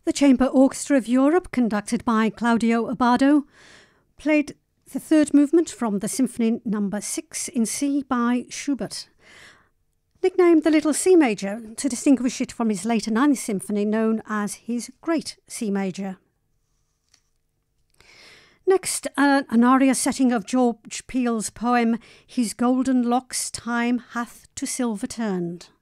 The Chamber Orchestra of Europe, conducted by Claudio Abbado, played the third movement from the Symphony No. 6 in C by Schubert. Nicknamed the Little C Major to distinguish it from his later Ninth Symphony known as his Great C Major. Next, an aria setting of George Peele's poem His Golden Locks Time Hath to Silver Turned.